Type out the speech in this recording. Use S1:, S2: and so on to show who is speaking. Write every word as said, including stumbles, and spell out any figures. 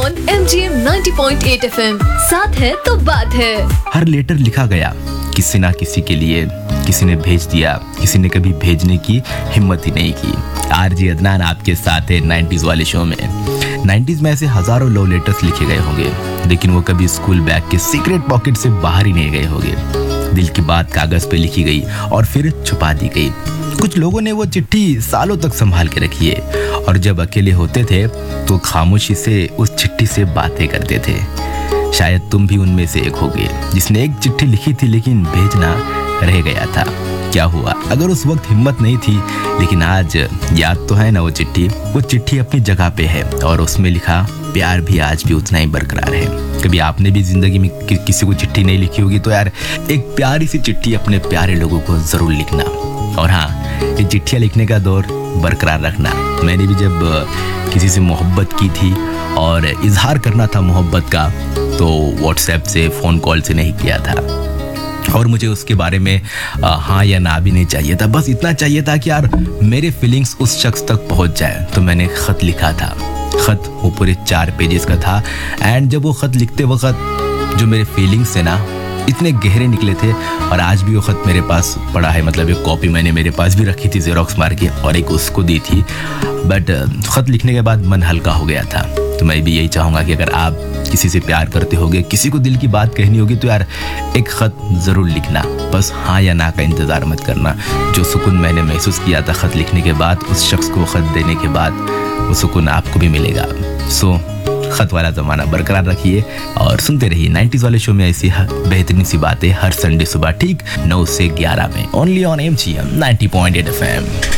S1: On M G M ninety point eight F M. साथ है तो बात है।
S2: हर लेटर लिखा गया किसी ना किसी के लिए, किसी ने भेज दिया, किसी ने कभी भेजने की हिम्मत ही नहीं की। आरजे अदनान आपके साथ है नाइंटीज़ वाले शो में। नाइंटीज़ में ऐसे हजारों लव लेटर्स लिखे गए होंगे, लेकिन वो कभी स्कूल बैग के सीक्रेट पॉकेट से बाहर ही नहीं गए होंगे। दिल की बात कागज पे लिखी गई और फिर छुपा दी गई। कुछ लोगों ने वो चिट्ठी सालों तक संभाल के रखी है, और जब अकेले होते थे तो खामोशी से उस चिट्ठी से बातें करते थे। शायद तुम भी उनमें से एक होगे जिसने एक चिट्ठी लिखी थी लेकिन भेजना रह गया था। क्या हुआ अगर उस वक्त हिम्मत नहीं थी, लेकिन आज याद तो है ना वो चिट्ठी। वो चिट्ठी अपनी जगह पे है और उसमें लिखा प्यार भी आज भी उतना ही बरकरार है। कभी आपने भी जिंदगी में कि, किसी को चिट्ठी नहीं लिखी होगी तो यार एक प्यारी सी चिट्ठी अपने प्यारे लोगों को जरूर लिखना। और हाँ, ये चिट्ठियाँ लिखने का दौर बरकरार रखना। मैंने भी जब किसी से मोहब्बत की थी और इजहार करना था मोहब्बत का, तो व्हाट्सएप से फ़ोन कॉल से नहीं किया था। और मुझे उसके बारे में आ, हाँ या ना भी नहीं चाहिए था, बस इतना चाहिए था कि यार मेरे फीलिंग्स उस शख्स तक पहुंच जाए। तो मैंने ख़त लिखा था। ख़त वो पूरे चार पेजेस का था। एंड जब वो ख़त लिखते वक्त जो मेरे फीलिंग्स थे ना, इतने गहरे निकले थे। और आज भी वो ख़त मेरे पास पड़ा है, मतलब एक कॉपी मैंने मेरे पास भी रखी थी जेरोक्स मार के, और एक उसको दी थी। बट ख़त लिखने के बाद मन हल्का हो गया था। तो मैं भी यही चाहूँगा कि अगर आप किसी से प्यार करते होगे, किसी को दिल की बात कहनी होगी, तो यार एक ख़त ज़रूर लिखना। बस हाँ या ना का इंतज़ार मत करना। जो सुकून मैंने महसूस किया था ख़त लिखने के बाद, उस शख्स को ख़त देने के बाद, वो सुकून आपको भी मिलेगा। सो ख़त वाला ज़माना बरकरार रखिए और सुनते रहिए नाइंटीज़ वाले शो में ऐसी बेहतरीन सी बातें हर संडे सुबह ठीक नौ से ग्यारह में, only on M G M ninety point eight F M.